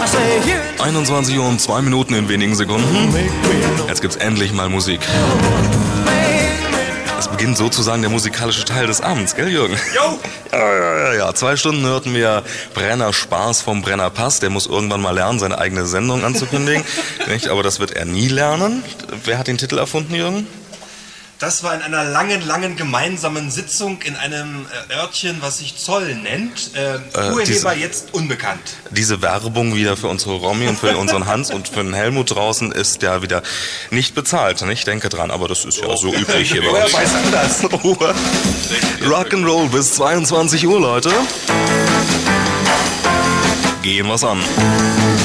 21 Uhr und 2 Minuten in wenigen Sekunden. Jetzt gibt's endlich mal Musik. Es beginnt sozusagen der musikalische Teil des Abends, gell, Jürgen? Jo! Ja. 2 Stunden hörten wir Brenner Spaß vom Brenner Pass. Der muss irgendwann mal lernen, seine eigene Sendung anzukündigen. Nicht? Aber das wird er nie lernen. Wer hat den Titel erfunden, Jürgen? Das war in einer langen gemeinsamen Sitzung in einem Örtchen, was sich Zoll nennt. Urheber jetzt unbekannt. Diese Werbung wieder für unsere Romy und für unseren Hans und für den Helmut draußen ist ja wieder nicht bezahlt. Ich denke dran, aber das ist ja so üblich hier bei uns. Woher weiß man das? Rock'n'Roll bis 22 Uhr, Leute. Gehen wir's an.